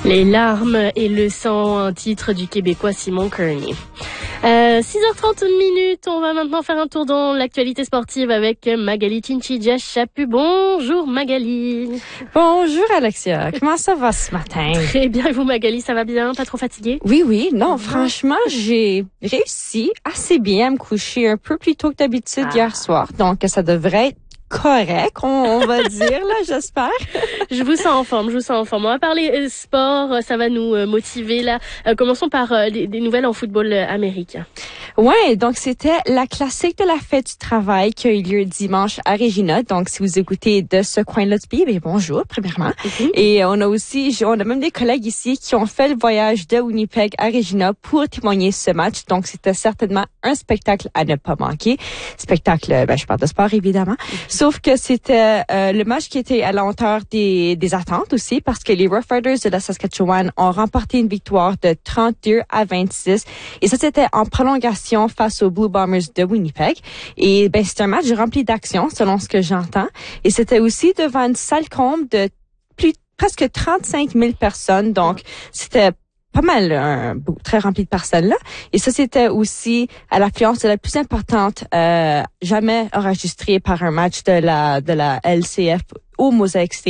Les larmes et le sang, un titre du Québécois Simon Kearney. 6h30 minutes, on va maintenant faire un tour dans l'actualité sportive avec Magali Chinchidja-Chaput. Bonjour Magali. Bonjour Alexia, comment ça va ce matin? Très bien, et vous Magali, ça va bien? Pas trop fatiguée? Oui, non, franchement, j'ai réussi assez bien à me coucher un peu plus tôt que d'habitude hier soir, donc ça devrait être correct, on va dire, là, j'espère. Je vous sens en forme. On va parler sport, ça va nous motiver, là. Commençons par des nouvelles en football américain. Ouais, donc c'était la classique de la fête du travail qui a eu lieu dimanche à Regina. Donc, si vous écoutez de ce coin-là du pays, bonjour, premièrement. Et on a même des collègues ici qui ont fait le voyage de Winnipeg à Regina pour témoigner ce match. Donc, c'était certainement un spectacle à ne pas manquer. Spectacle, je parle de sport, évidemment. Sauf que c'était le match qui était à la hauteur des attentes aussi, parce que les Rough Riders de la Saskatchewan ont remporté une victoire de 32-26. Et ça, c'était en prolongation face aux Blue Bombers de Winnipeg. Et c'était un match rempli d'action, selon ce que j'entends. Et c'était aussi devant une salle comble de presque 35 000 personnes. Donc, c'était pas mal, très rempli de personnes là. Et ça, c'était aussi à l'affluence la plus importante jamais enregistrée par un match de la LCF au Mosaic Stadium.